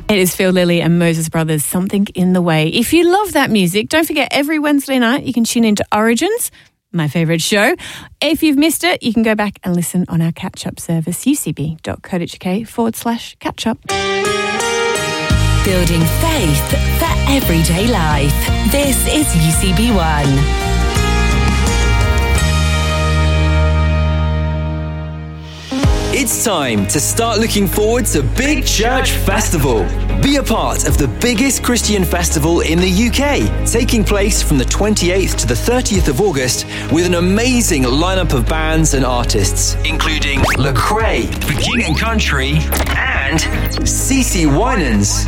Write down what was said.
It is Phil Lilly and Moses Brothers, Something in the Way. If you love that music, don't forget every Wednesday night you can tune into Origins, my favourite show. If you've missed it, you can go back and listen on our catch-up service, ucb.co.uk/catch-up. Building faith for everyday life. This is UCB One. It's time to start looking forward to Big Church Festival. Be a part of the biggest Christian festival in the UK, taking place from the 28th to the 30th of August with an amazing lineup of bands and artists, including Lecrae, The King and Country, and CeCe Winans.